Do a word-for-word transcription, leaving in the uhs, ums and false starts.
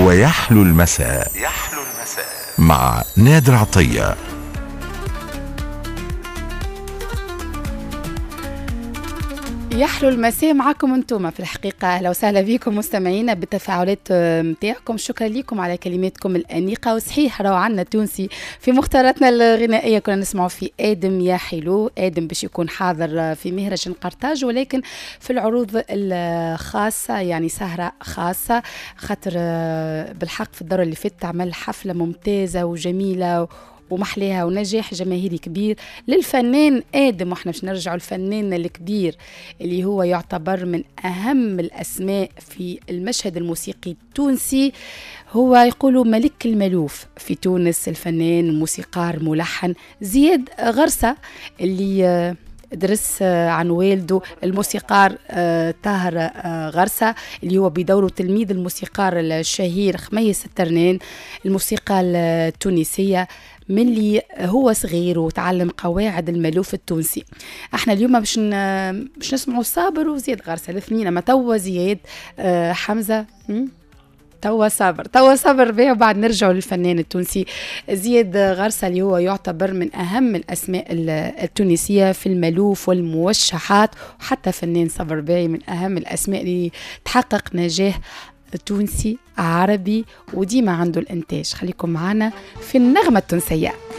ويحلو المساء يحلو المساء مع نادر عطية. يحلو المساء معكم انتم في الحقيقة. أهلا وسهلا بكم مستمعينا بالتفاعلات متاعكم. شكرا لكم على كلماتكم الأنيقة. وصحيح راهو عنا تونسي في مختاراتنا الغنائية كنا نسمعوا في آدم يا حلو. آدم باش يكون حاضر في مهرجان قرطاج، ولكن في العروض الخاصة، يعني سهرة خاصة، خاطر بالحق في الدورة اللي فاتت عمل حفلة ممتازة وجميلة ومحليها ونجاح جماهيري كبير للفنان آدم. واحنا باش نرجعوا الفنان الكبير اللي هو يعتبر من أهم الأسماء في المشهد الموسيقي التونسي، هو يقولوا ملك الملوف في تونس، الفنان الموسيقار ملحن زياد غرسة، اللي درس عن والده الموسيقار طاهر غرسة، اللي هو بدوره تلميذ الموسيقار الشهير خميس الترنان. الموسيقى التونسية من اللي هو صغير وتعلم قواعد الملوف التونسي. احنا اليوم باش باش نسمعوا صابر وزياد غرسة الاثنين. اما توا زياد حمزة توا صابر توا صابر بيه، وبعد نرجعوا للفنان التونسي زياد غرسة، اللي هو يعتبر من أهم الأسماء التونسية في الملوف والموشحات، وحتى فنان صبر باي من أهم الأسماء اللي تحقق نجاح تونسي عربي وديما عنده الإنتاج. خليكم معنا في النغمة التونسية.